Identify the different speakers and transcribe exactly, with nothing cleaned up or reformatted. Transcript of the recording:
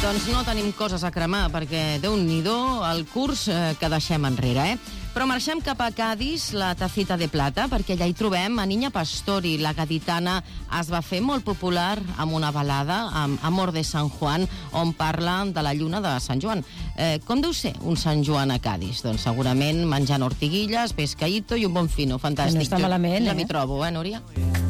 Speaker 1: Doncs no tenim coses a cremar, perquè Déu-n'hi-do el curs eh, que deixem enrere, eh? Però marxem cap a Cádiz, la Tacita de Plata, perquè allà hi trobem a Niña Pastori. La gaditana es va fer molt popular amb una balada, amb Amor de San Juan, on parla de la lluna de Sant Joan. Eh, com deu ser un Sant Joan a Cádiz? Doncs segurament menjant ortiguilles, pescaïto i un bon fino. Fantàstic.
Speaker 2: Que no està malament,
Speaker 1: jo,
Speaker 2: eh?
Speaker 1: Ja m'hi trobo, eh, Núria?